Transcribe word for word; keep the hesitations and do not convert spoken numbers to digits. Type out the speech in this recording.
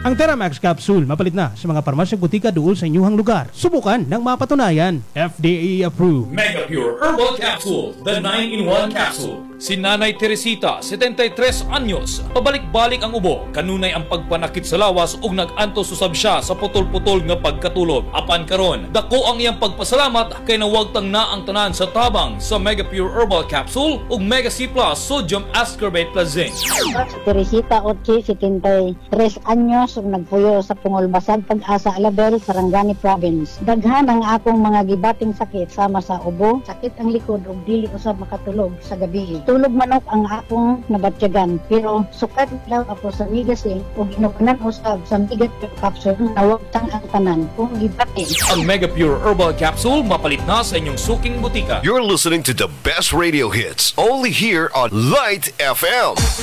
Ang Theramax Capsule mapalit na sa mga parmasyang butika dool sa inyuhang lugar. Subukan ng mapatunayan. F D A approved. Mega Pure Herbal Capsule, the nine in one capsule. Si Nanay Teresita, setenta y tres anyos, pabalik-balik ang ubo, kanunay ang pagpanakit sa lawas ug nag-anto susab siya sa putol-putol nga pagkatulog. Apan karon, dako ang iyang pagpasalamat kay nawagtang na ang tanan sa tabang sa Mega Pure Herbal Capsule ug Mega C Plus Sodium Ascorbate plus Zinc. Si Teresita Ochi, setenta y tres anyos, ug nagpuyo sa Pungolbasag, Pag-asa, Alabel, Sarangani Province. Daghan ang akong mga gibating sakit sama sa ubo, sakit ang likod ug dili usab makatulog sa gabi. Tulog manok ang akong nabatyagan, pero sukat daw ako sa Megasil ug inukanan usab sa Mega Pure Capsule nawagtang ang tanan kung gibati. Ang Mega Pure Herbal Capsule mapalit na sa inyong suking butika. You're listening to the best radio hits only here on Light F M.